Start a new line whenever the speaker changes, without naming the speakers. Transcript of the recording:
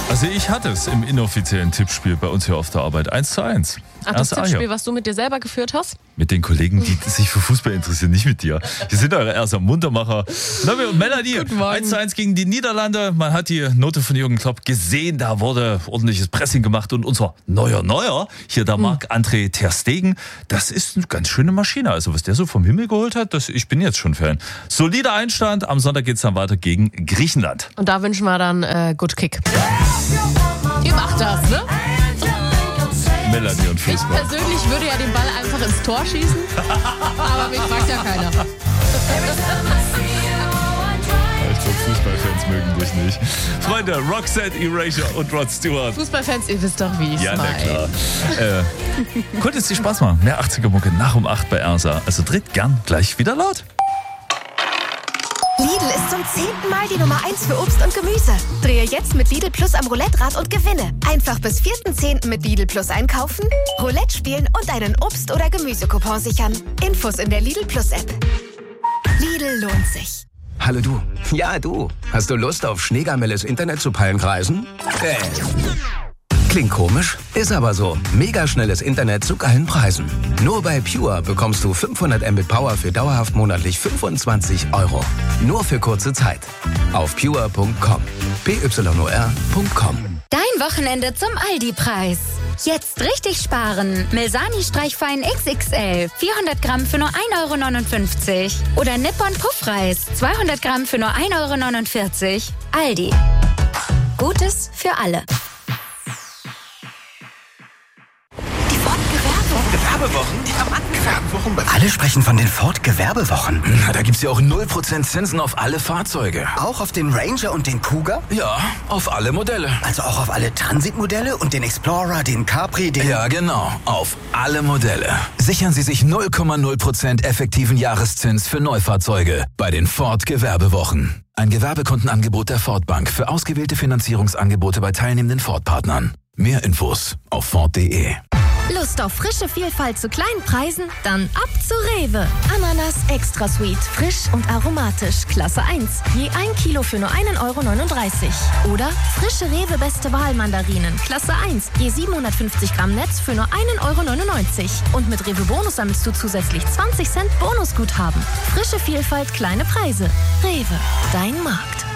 Also ich hatte es im inoffiziellen Tippspiel bei uns hier auf der Arbeit 1:1.
Ach, das Tippspiel, was du mit dir selber geführt hast?
Mit den Kollegen, die sich für Fußball interessieren, nicht mit dir. Wir sind eure erster Muntermacher. Navi und Melanie, 1:1 gegen die Niederlande. Man hat die Note von Jürgen Klopp gesehen, da wurde ordentliches Pressing gemacht und unser neuer, hier der Marc-André ter Stegen, das ist eine ganz schöne Maschine. Also was der so vom Himmel geholt hat, ich bin jetzt schon Fan. Solider Einstand, am Sonntag geht's dann weiter gegen Griechenland.
Und da wünschen wir dann Good Kick. Ihr macht das, ne?
Melanie und Fußball.
Ich persönlich würde ja den Ball einfach ins Tor schießen, aber mich fragt ja keiner.
Ich glaube, Fußballfans mögen dich nicht. Freunde, Roxette, Erasure und Rod Stewart.
Fußballfans, ihr wisst doch, wie ich es
Ja, na
meine.
klar. Könnte es dir Spaß machen. Mehr 80er-Mucke nach um 8 bei Ersa. Also tritt gern gleich wieder laut.
Lidl ist zum 10. Mal die Nummer 1 für Obst und Gemüse. Drehe jetzt mit Lidl Plus am Roulette-Rad und gewinne. Einfach bis 4.10. mit Lidl Plus einkaufen, Roulette spielen und einen Obst- oder Gemüsecoupon sichern. Infos in der Lidl Plus App. Lidl lohnt sich.
Hallo du. Ja, du. Hast du Lust auf schneegamelles Internet zu Palmkreisen? Klingt komisch, ist aber so. Mega schnelles Internet zu geilen Preisen. Nur bei Pure bekommst du 500 Mbit Power für dauerhaft monatlich 25 €. Nur für kurze Zeit. Auf pure.com. pyor.com.
Dein Wochenende zum Aldi-Preis. Jetzt richtig sparen. Milsani-Streichfein XXL. 400 Gramm für nur 1,59 €. Oder Nippon Puffreis. 200 Gramm für nur 1,49 €. Aldi. Gutes für alle.
Gewerbewochen? Ja, Mann, Gewerbewochen. Alle sprechen von den Ford-Gewerbewochen.
Na, da gibt's ja auch 0% Zinsen auf alle Fahrzeuge.
Auch auf den Ranger und den Kuga?
Ja, auf alle Modelle.
Also auch auf alle Transitmodelle und den Explorer, den Capri, den...
Ja, genau. Auf alle Modelle. Sichern Sie sich 0,0% effektiven Jahreszins für Neufahrzeuge bei den Ford-Gewerbewochen. Ein Gewerbekundenangebot der Ford Bank für ausgewählte Finanzierungsangebote bei teilnehmenden Ford-Partnern. Mehr Infos auf Ford.de.
Lust auf frische Vielfalt zu kleinen Preisen? Dann ab zu Rewe. Ananas Extra Sweet, frisch und aromatisch, Klasse 1. Je 1 Kilo für nur 1,39 €. Oder frische Rewe Beste Wahl Mandarinen, Klasse 1. Je 750 Gramm Netz für nur 1,99 €. Und mit Rewe Bonus sammelst du zusätzlich 20 Cent Bonusguthaben. Frische Vielfalt, kleine Preise. Rewe, dein Markt.